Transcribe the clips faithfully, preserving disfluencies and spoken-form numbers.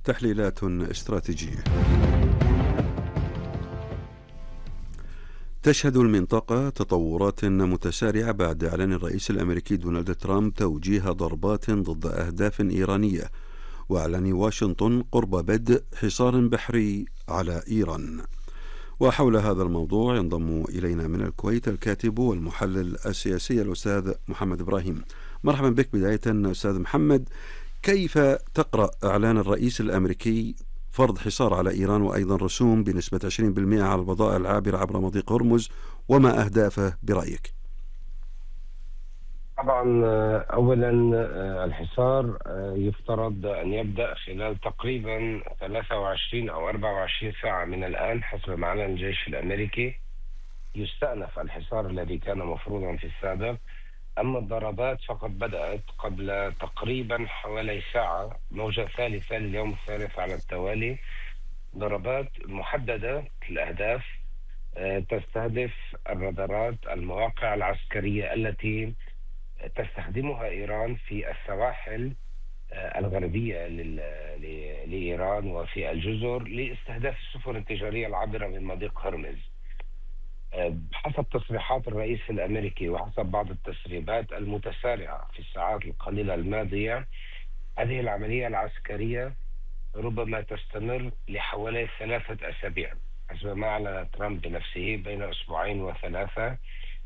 تحليلات استراتيجية. تشهد المنطقة تطورات متسارعة بعد إعلان الرئيس الأمريكي دونالد ترامب توجيه ضربات ضد أهداف إيرانية، وإعلان واشنطن قرب بدء حصار بحري على إيران. وحول هذا الموضوع ينضم إلينا من الكويت الكاتب والمحلل السياسي الأستاذ محمد إبراهيم. مرحبا بك. بداية أستاذ محمد، كيف تقرأ إعلان الرئيس الأمريكي فرض حصار على إيران وأيضا رسوم بنسبة عشرين بالمئة على البضائع العابرة عبر مضيق هرمز، وما أهدافه برأيك؟ طبعا أولا الحصار يفترض أن يبدأ خلال تقريبا ثلاثة وعشرين أو أربعة وعشرين ساعة من الآن حسب ما أعلن الجيش الأمريكي. يستأنف الحصار الذي كان مفروضا في السابق، أما الضربات فقد بدأت قبل تقريبا حوالي ساعة، موجة ثالثة لليوم الثالث على التوالي. ضربات محددة الأهداف تستهدف الرادارات، المواقع العسكرية التي تستخدمها إيران في السواحل الغربية لإيران وفي الجزر لاستهداف السفن التجارية العابرة من مضيق هرمز. حسب تصريحات الرئيس الأمريكي وحسب بعض التسريبات المتسارعة في الساعات القليلة الماضية، هذه العملية العسكرية ربما تستمر لحوالي ثلاثة أسابيع حسب ما أعلن ترامب بنفسه، بين أسبوعين وثلاثة.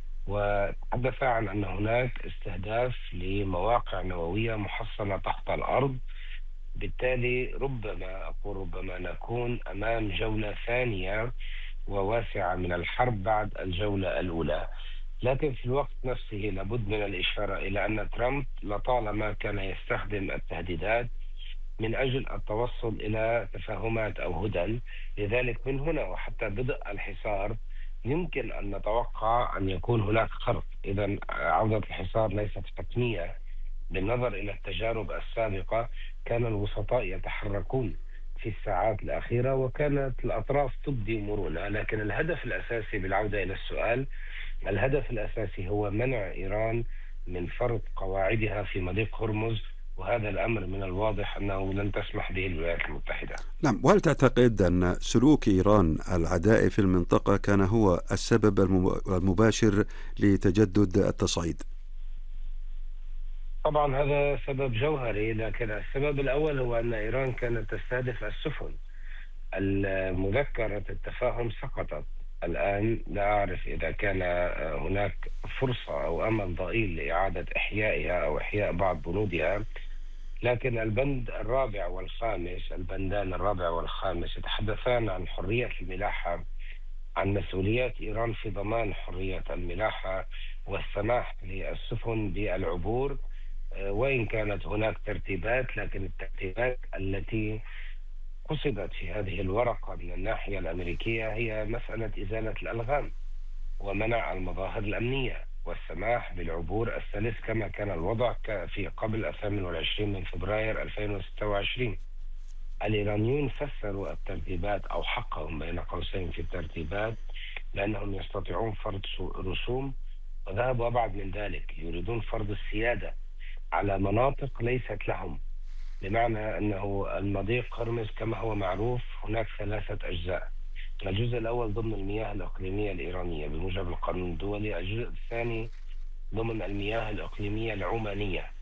وتحدث عن أن هناك استهداف لمواقع نووية محصنة تحت الأرض. بالتالي ربما أقول ربما نكون أمام جولة ثانية وواسعة من الحرب بعد الجولة الأولى. لكن في الوقت نفسه لابد من الإشارة إلى أن ترامب لطالما كان يستخدم التهديدات من أجل التوصل إلى تفاهمات أو هدن. لذلك من هنا وحتى بدء الحصار يمكن أن نتوقع أن يكون هناك خرق. إذن عودة الحصار ليست حتمية. بالنظر إلى التجارب السابقة كان الوسطاء يتحركون في الساعات الأخيرة وكانت الأطراف تبدي مرونة، لكن الهدف الأساسي، بالعودة إلى السؤال، الهدف الأساسي هو منع إيران من فرض قواعدها في مضيق هرمز، وهذا الأمر من الواضح أنه لن تسمح به الولايات المتحدة. نعم، وهل تعتقد أن سلوك إيران العدائي في المنطقة كان هو السبب المباشر لتجدد التصعيد؟ طبعا هذا سبب جوهري، لكن السبب الأول هو أن إيران كانت تستهدف السفن. المذكرة التفاهم سقطت الآن. لا أعرف إذا كان هناك فرصة أو أمل ضئيل لإعادة إحيائها أو إحياء بعض بنودها، لكن البند الرابع والخامس، البندان الرابع والخامس، يتحدثان عن حرية الملاحة، عن مسؤوليات إيران في ضمان حرية الملاحة والسماح للسفن بالعبور. وإن كانت هناك ترتيبات، لكن الترتيبات التي قصدت في هذه الورقة من الناحية الأمريكية هي مسألة إزالة الألغام ومنع المظاهر الأمنية والسماح بالعبور السلس كما كان الوضع في قبل الثامن والعشرين من فبراير ألفين وستة وعشرين. الإيرانيون فسروا الترتيبات أو حقهم بين قوسين في الترتيبات لأنهم يستطيعون فرض رسوم، وذهبوا أبعد من ذلك، يريدون فرض السيادة على مناطق ليست لهم. بمعنى أنه المضيق هرمز كما هو معروف هناك ثلاثة أجزاء. الجزء الأول ضمن المياه الإقليمية الإيرانية بموجب القانون الدولي، الجزء الثاني ضمن المياه الإقليمية العمانية